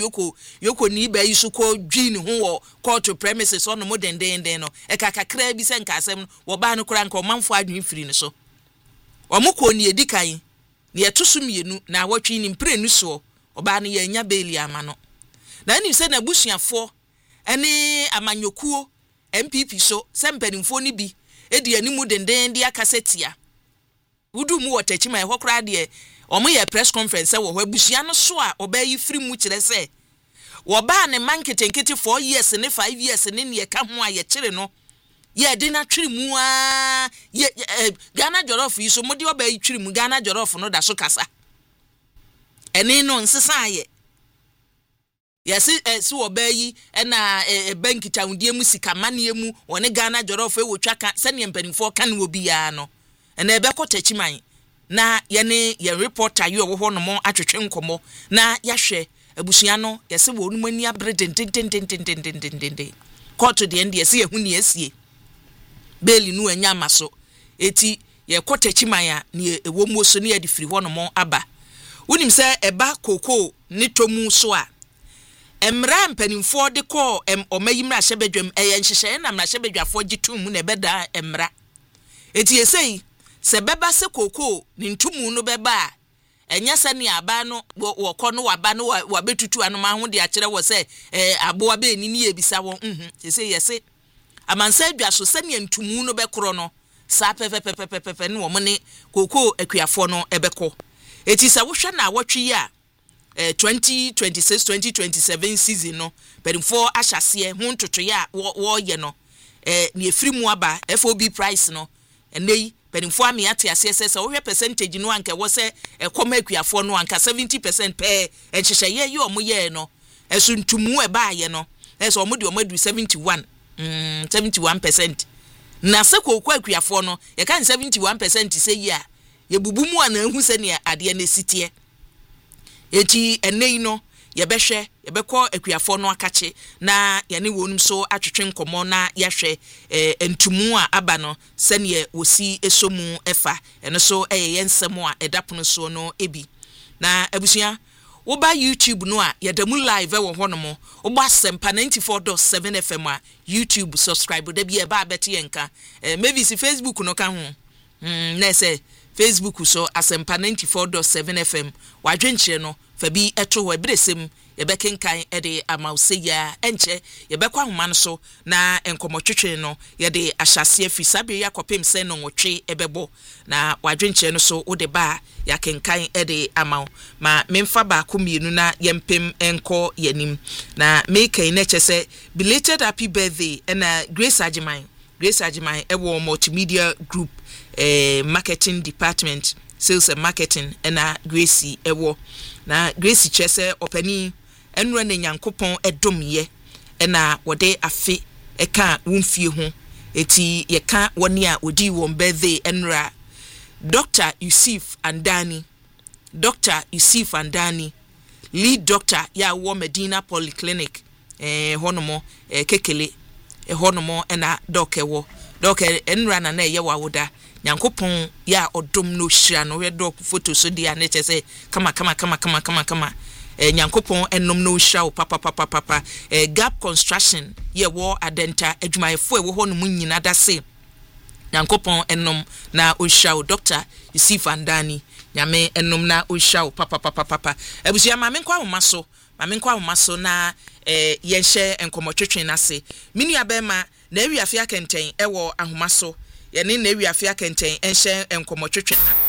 yoko ni ba yisu ko dwin ho wo court premises on mo den no e kakakra bi se nka asem wo ba no kura nka omanfo adwen firi ne so omukọ ni edikan ne yetoso mienu na awotwe ni mprenu so oba no ya nya beli ama no na ni se na busuafo ene amanyokuo MPP so se mpanimfo ni bi edi animu denden dia kasetia wudu mu wotachima e hokra de omo ye press conference wo ho busua no so a oba yi free mu kire se wo ba ne manketenkete 4 years ne 5 years ne ne ka ho a ye kire no ye de na twiri mu a ye Ghana jollof yi so modi oba yi twiri mu Ghana jollof no da so kasa ene no nsesa ye yes si oba yi na bank tawndie mu sika mane mu woni Ghana jollof e wo twaka se ne mpanimfo ka ne obi ya no ene ebe kotachiman na ye reporter yi owo ho no mo atwetwe nkomo na yahwe abusua no yese wo nu mani abre den court de end yese ehu ne asie beli nu anya maso eti ye kotachiman ya ne ewo mu so ne ye de firi ho no mo aba unim se eba koko ne tomu so a emra mpanimfo de ko omayimra hyebedwam eye nhyehyɛ na mra hyebedwafo gitum mu na ebeda emra eti yesei se beba se koko ni ntumu no beba enya se ne aba no wo kɔ no waba no wabetutu anoma ho de akere wo se aboa be ni ne ebisa wo yese amansa adwa so se ne ntumu no bekoro no sa pepepepepepe ne wo ne koko akuafo no ebekɔ eti se wo hwɛ na awotwe ya 2026-2027 season no pedimfo ahyase ho ntoto ya wo ye no ne efiri mu aba FOB price no enei pedimfo ame ate asese wo hwe percentage no anka wo se ekoma akuafo no anka 70% pe enhyehye ye omo ye no esu ntumu e ba ye no eso omo de omo adu 71% na se kokwa akuafo no ye kan 71% se yi a ye bubu mu ana ehu se ne ade na sitie eti enei no yebehwe yebekọ akuafo no akache na yene wonum so atwetwe nkomo na yahwe entumu a aba no sene wosi esomu efa eno so yensem a edapono so no ebi na abusua wo ba YouTube no a yedamu live wo hono wo ba sempa 94.7 FM a YouTube subscribe da bi e ba beti yenka maybe si Facebook no ka ho na say Facebook so asempa 94.7 FM wadwenche no fabi eto ho ebresem yebekenkan ede amauseya enche yebekwa homa no so na enkomotwetwe no yede ahyase afisabe yakopem se no nwotwe ebebo na wadwenche no so ode ba yakenkan ede amaw ma memfa ba komienu na yempem enko yanim na mekan na chese belated happy birthday na Grace Ajiman ewo multimedia group marketing department sales and marketing na Grace ewo na Grace chese opani enura na Nyankopon edomye na wode afe eka womfie ho eti yeka woni a odi won birthday enura Dr. Yusuf Andani lead doctor ya wo Medina Polyclinic honomo kekele honomo na dokewo enura na ye wawoda Nyankopon ya odom no hira no we dok photo so dia na chese kama Nyankopon enom no hira papa Gap Construction ye wo adenta adwumayefo e wo ho no nyina da se Nyankopon enom na ohira Dr. Yusuf Andani nyame enom na ohira papa abusia ma menkwa ahoma so na yenhye enkomotwetwe na se mini abema na ewiafia kenten ewo ahoma so yene na ewiafia kenten enhye enkomotwetwe